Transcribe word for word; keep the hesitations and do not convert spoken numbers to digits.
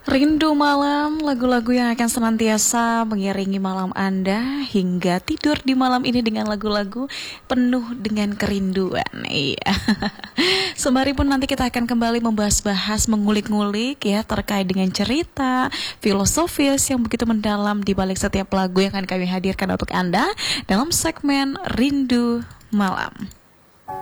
Rindu Malam, lagu-lagu yang akan senantiasa mengiringi malam Anda hingga tidur di malam ini dengan lagu-lagu penuh dengan kerinduan. Iya. Sembari pun nanti kita akan kembali membahas-bahas, mengulik-ngulik ya terkait dengan cerita filosofis yang begitu mendalam di balik setiap lagu yang akan kami hadirkan untuk Anda dalam segmen Rindu Malam.